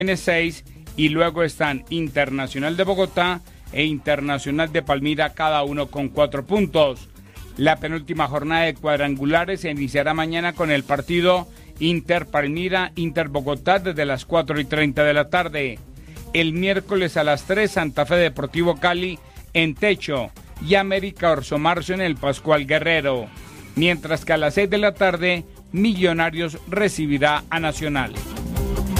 tiene 6 y luego están Internacional de Bogotá e Internacional de Palmira, cada uno con 4 puntos. La penúltima jornada de cuadrangulares se iniciará mañana con el partido Inter Palmira, Inter Bogotá desde las 4:30 de la tarde. El miércoles a las 3, Santa Fe Deportivo Cali en Techo y América Orso Marzo en el Pascual Guerrero. Mientras que a las 6 de la tarde, Millonarios recibirá a Nacional.